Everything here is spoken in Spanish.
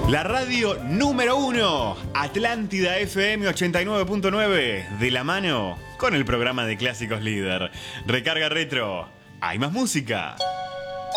La radio número 1, Atlántida FM 89.9, de la mano con el programa de clásicos líder. Recarga Retro, hay más música.